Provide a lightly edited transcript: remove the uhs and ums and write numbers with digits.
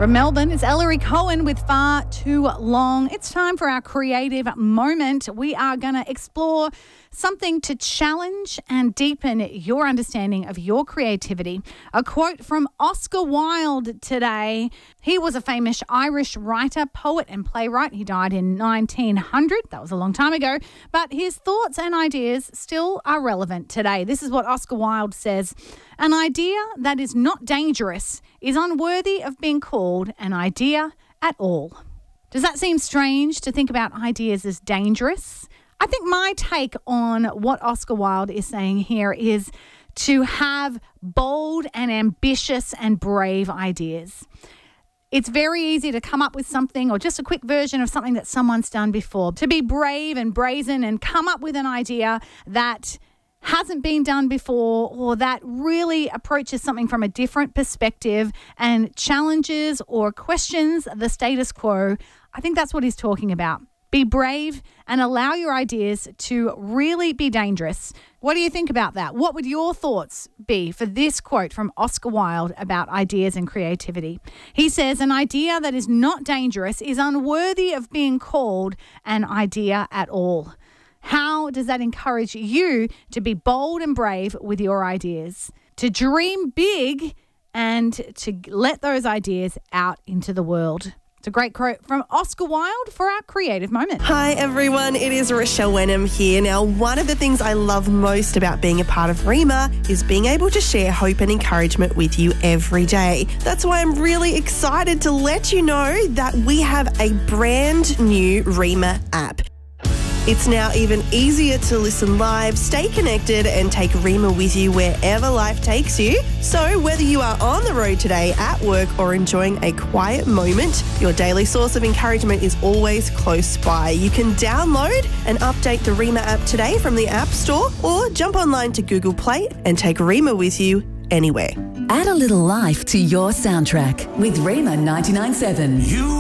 From Melbourne, it's Ellery Cohen with Far Too Long. It's time for our creative moment. We are going to explore something to challenge and deepen your understanding of your creativity. A quote from Oscar Wilde today. He was a famous Irish writer, poet and playwright. He died in 1900. That was a long time ago. But his thoughts and ideas still are relevant today. This is what Oscar Wilde says. An idea that is not dangerous is unworthy of being called an idea at all. Does that seem strange to think about ideas as dangerous? I think my take on what Oscar Wilde is saying here is to have bold and ambitious and brave ideas. It's very easy to come up with something or just a quick version of something that someone's done before. To be brave and brazen and come up with an idea that hasn't been done before or that really approaches something from a different perspective and challenges or questions the status quo. I think that's what he's talking about. Be brave and allow your ideas to really be dangerous. What do you think about that? What would your thoughts be for this quote from Oscar Wilde about ideas and creativity? He says, an idea that is not dangerous is unworthy of being called an idea at all. How does that encourage you to be bold and brave with your ideas, to dream big and to let those ideas out into the world? It's a great quote from Oscar Wilde for our creative moment. Hi everyone, it is Rochelle Wenham here. Now, one of the things I love most about being a part of Rima is being able to share hope and encouragement with you every day. That's why I'm really excited to let you know that we have a brand new Rima app. It's now even easier to listen live, stay connected and take Rima with you wherever life takes you. So whether you are on the road today, at work or enjoying a quiet moment, your daily source of encouragement is always close by. You can download and update the Rima app today from the App Store or jump online to Google Play and take Rima with you anywhere. Add a little life to your soundtrack with Rima 99.7.